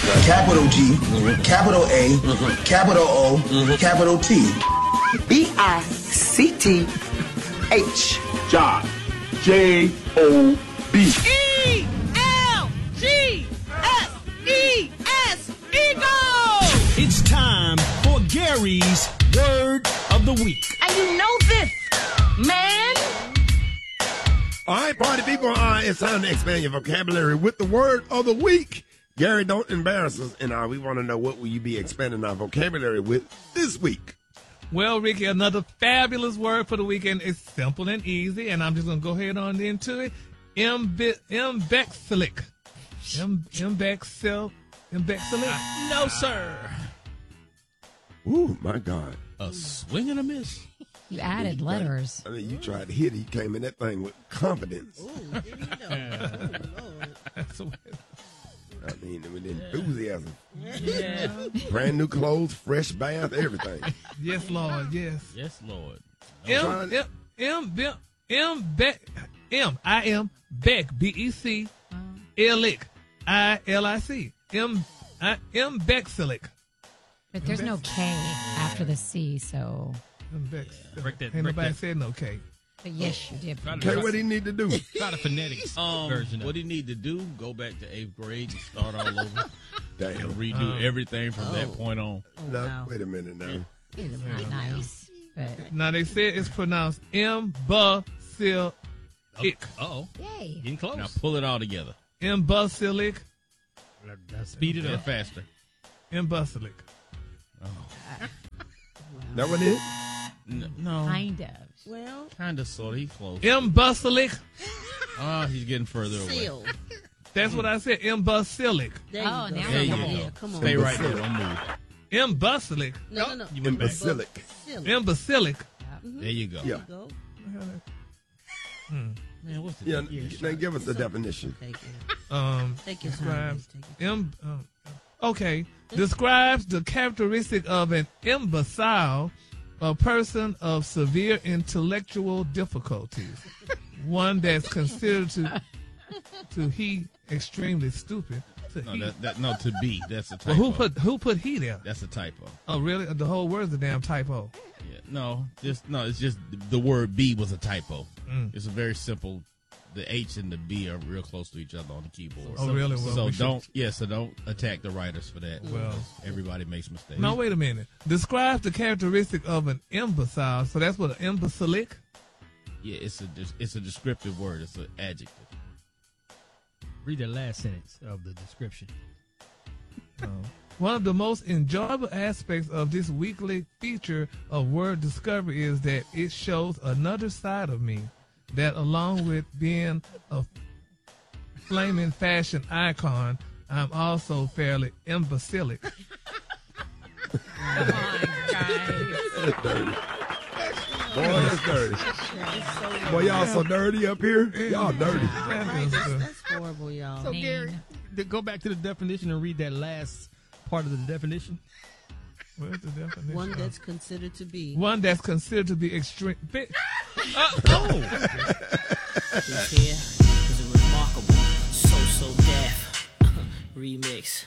capital G, capital A, capital O, capital T. B-I-C-T-H. Job. J-O-B. E-L-G-S-E-S. Eagle! It's time for Gary's Word of the Week. And you know this, man. All right, party people, it's time to expand your vocabulary with the word of the week. Gary, don't embarrass us, and we want to know what will you be expanding our vocabulary with this week. Well, Ricky, another fabulous word for the weekend. It's simple and easy, and I'm just going to go ahead on into it. Imbecilic. Imbecilic. No, sir. Ooh, my God. A swing and a miss. You added letters. I mean, you tried to hit it. You came in that thing with confidence. Ooh, did he know? I mean, with enthusiasm. Yeah. Brand new clothes, fresh bath, everything. Yes, Lord, yes. Yes, Lord. I am Beck, B-E-C, Ilic, I-L-I-C. Imbecilic. But there's no K after the C, so. Break that. Ain't nobody said no K. But yes, you did. Okay, what do you need to do? Try the phonetics version of What do you need to do? Go back to 8th grade and start all over. Damn. And redo everything from that point on. No, wow. wait a minute now. It's not nice. But. Now, they said it's pronounced imbecilic. Uh-oh. Yay. Getting close. Now pull it all together. Imbecilic. Speed it Get up. faster. Imbecilic. That one it? No. Kind of. Well, Kind of, sort of. He's close. Imbecilic. He's getting further away. seal. That's what I said. Imbecilic. There Oh, you go. now There you Come go. on. Yeah, come on. Stay right there. Don't move. Imbecilic. No. You went back. Imbecilic. Imbecilic. There you go. Yeah. Go. Man, what's the Yeah, now give us the definition. Take it. Take your time. Describes Take it. okay. Describes the characteristic of an imbecile, a person of severe intellectual difficulties, one that's considered to he extremely stupid. No, to be. That's a Well, typo. who put he there? That's a typo. Oh, really? The whole word's a damn typo. Yeah. It's just the word be was a typo. Mm. It's a very simple. The H and the B are real close to each other on the keyboard. Oh, really? Well, So we don't attack the writers for that. Well, everybody makes mistakes. now wait a minute. Describes the characteristic of an imbecile. So that's what an imbecilic. Yeah, it's a descriptive word. It's an adjective. Read the last sentence of the description. One of the most enjoyable aspects of this weekly feature of Word Discovery is that it shows another side of me that, along with being a flaming fashion icon, I'm also fairly imbecilic. Come on, guys. Boy, that's dirty. Boy, y'all so dirty up here. Y'all dirty. That's horrible, y'all. So, Mean. Gary, go back to the definition and read that last part of the definition. Where's the definition? One that's considered to be. One that's considered to be extreme. This here is a remarkable So So Deaf remix.